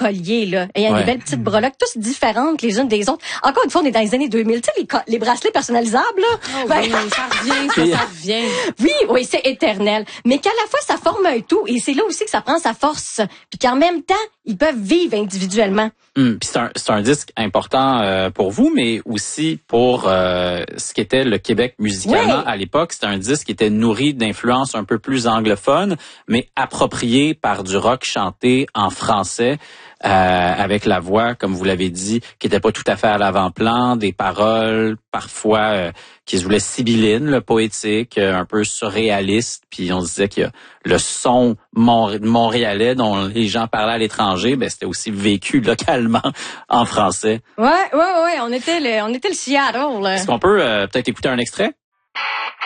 colliers, là. Et il y a des belles petites breloques, tous différentes les unes des autres. Encore une fois, on est dans les années 2000. Tu sais, les bracelets personnalisables, là. Oh, oui, ça revient, ça revient. Oui, c'est éternel. Mais qu'à la fois, ça forme un tout. Et c'est là aussi que ça prend sa force. Puis qu'en même temps, ils peuvent vivre individuellement. Puis c'est un disque important pour vous, mais aussi pour ce qu'était le Québec musicalement à l'époque. C'était un disque qui était nourri d'influences un peu plus anglophones, mais approprié par du rock chanté en français, avec la voix, comme vous l'avez dit, qui était pas tout à fait à l'avant-plan, des paroles parfois qui se voulaient sibyllines, le poétique, un peu surréaliste. Puis on se disait que le son montréalais dont les gens parlaient à l'étranger, ben c'était aussi vécu localement en français. Ouais, on était le Seattle. Est-ce qu'on peut peut-être écouter un extrait?